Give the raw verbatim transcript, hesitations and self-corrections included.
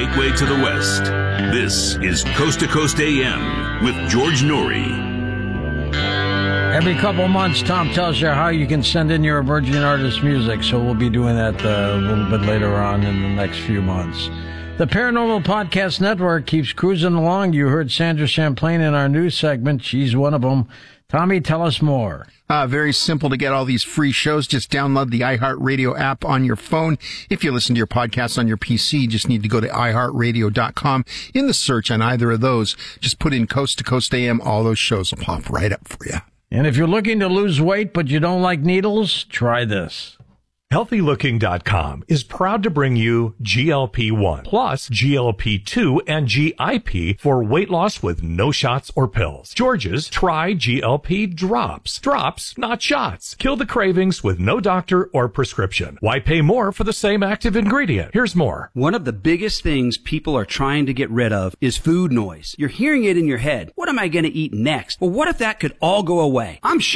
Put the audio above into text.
gateway to the West. This is Coast to Coast A M with George Noory. Every couple months, Tom tells you how you can send in your Virgin Artist music, so we'll be doing that uh, a little bit later on in the next few months. The Paranormal Podcast Network keeps cruising along. You heard Sandra Champlain in our news segment. She's one of them. Tommy, tell us more. Uh, very simple to get all these free shows. Just download the iHeartRadio app on your phone. If you listen to your podcasts on your P C, you just need to go to i heart radio dot com. In the search on either of those, just put in Coast to Coast A M. All those shows will pop right up for you. And if you're looking to lose weight but you don't like needles, try this. Healthy Looking dot com is proud to bring you G L P one plus G L P two and G I P for weight loss with no shots or pills. George's Try G L P Drops. Drops, not shots. Kill the cravings with no doctor or prescription. Why pay more for the same active ingredient? Here's more. One of the biggest things people are trying to get rid of is food noise. You're hearing it in your head. What am I going to eat next? Well, what if that could all go away? I'm